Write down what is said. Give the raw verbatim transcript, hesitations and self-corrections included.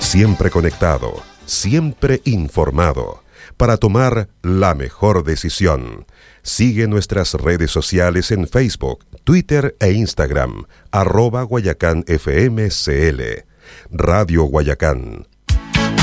Siempre conectado, siempre informado, para tomar la mejor decisión. Sigue nuestras redes sociales en Facebook, Twitter e Instagram, arroba Guayacán F M C L. Radio Guayacán,